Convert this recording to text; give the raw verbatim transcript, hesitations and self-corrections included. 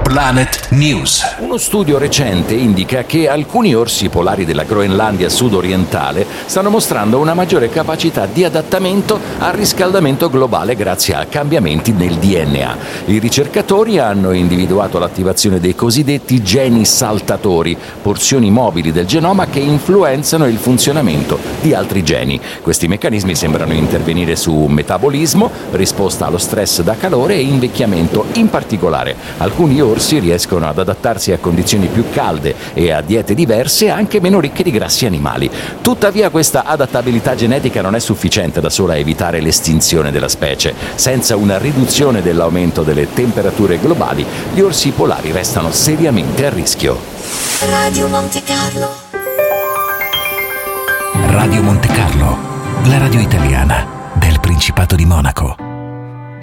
Planet News. Uno studio recente indica che alcuni orsi polari della Groenlandia sud-orientale stanno mostrando una maggiore capacità di adattamento al riscaldamento globale grazie a cambiamenti nel D N A. I ricercatori hanno individuato l'attivazione dei cosiddetti geni saltatori, porzioni mobili del genoma che influenzano il funzionamento di altri geni. Questi meccanismi sembrano intervenire su metabolismo, risposta allo stress da calore e invecchiamento. In particolare, alcuni orsi riescono ad adattarsi a condizioni più calde e a diete diverse anche meno ricche di grassi animali. Tuttavia questa adattabilità genetica non è sufficiente da sola a evitare l'estinzione della specie. Senza una riduzione dell'aumento delle temperature globali, gli orsi polari restano seriamente a rischio. Radio Monte Carlo. Radio Monte Carlo, la radio italiana del Principato di Monaco.